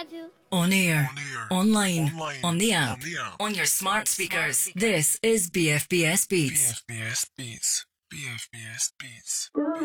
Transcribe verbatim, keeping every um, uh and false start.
Radio. On air, On air, online, online, on the app, on the app, on your smart speakers. This is B F B S Beats. B F B S Beats. B F B S Beats.